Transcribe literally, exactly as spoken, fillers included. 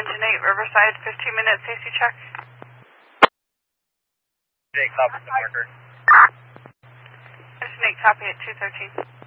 Engine eight, Riverside, fifteen minute safety check. Jake, copy the marker. Engine eight, copy at two thirteen.